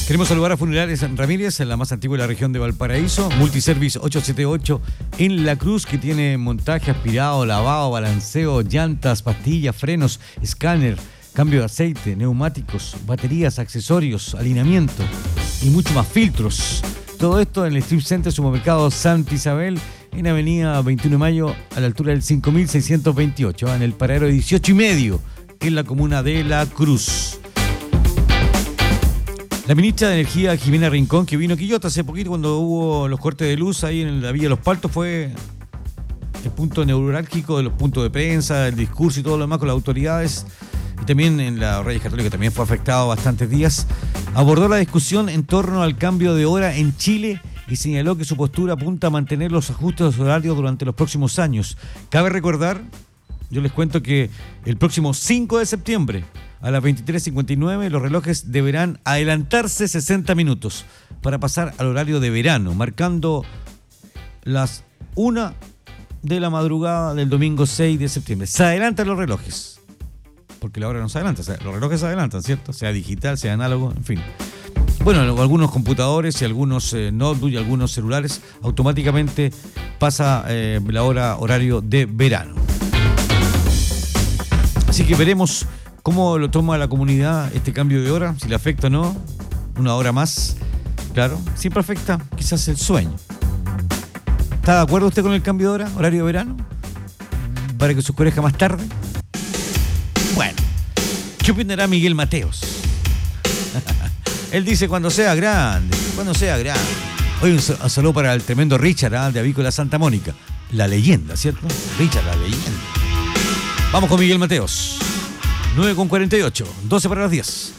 Queremos saludar a Funerales Ramírez, la más antigua de la región de Valparaíso. Multiservice 878 en La Cruz, que tiene montaje, aspirado, lavado, balanceo, llantas, pastillas, frenos, escáner, cambio de aceite, neumáticos, baterías, accesorios, alineamiento y mucho más, filtros. Todo esto en el Strip Center Supermercado Santa Isabel, en Avenida 21 de Mayo, a la altura del 5628, en el paradero de 18,5, en la comuna de La Cruz. La ministra de Energía, Jimena Rincón, que vino a Quillota hace poquito cuando hubo los cortes de luz ahí en la Villa Los Paltos, fue el punto neurálgico de los puntos de prensa, el discurso y todo lo demás con las autoridades. Y también en la Reyes Católica también fue afectado bastantes días. Abordó la discusión en torno al cambio de hora en Chile y señaló que su postura apunta a mantener los ajustes horarios durante los próximos años. Cabe recordar, yo les cuento que el próximo 5 de septiembre, a las 23:59, los relojes deberán adelantarse 60 minutos para pasar al horario de verano, marcando las 1 de la madrugada del domingo 6 de septiembre. Se adelantan los relojes, porque la hora no se adelanta, o sea, los relojes se adelantan, ¿cierto? Sea digital, sea análogo, en fin. Bueno, algunos computadores y algunos notebooks y algunos celulares automáticamente pasa la hora horario de verano. Así que veremos cómo lo toma la comunidad este cambio de hora, si le afecta o no, una hora más. Claro, siempre afecta quizás el sueño. ¿Está de acuerdo usted con el cambio de hora, horario de verano? Para que se oscurezca más tarde. Bueno, ¿qué opinará Miguel Mateos? Él dice cuando sea grande, cuando sea grande. Hoy un saludo para el tremendo Richard, de Avícola Santa Mónica. La leyenda, ¿cierto? Richard, la leyenda. Vamos con Miguel Mateos. 9:48, 12 para las 10.